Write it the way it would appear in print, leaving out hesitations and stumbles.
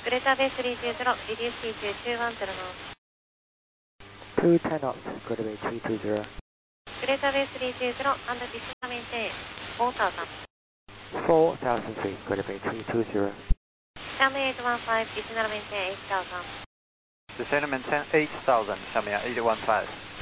Greater Bay 320, reduce speed to 210 knots. 210 knots, Greater Bay 320. Greater Bay 320 and descend maintain 4000. 4000 feet, Greater Bay 320. Xiaomi 815, descend maintain 8000. Descend maintain 8000, Xiaomi 815.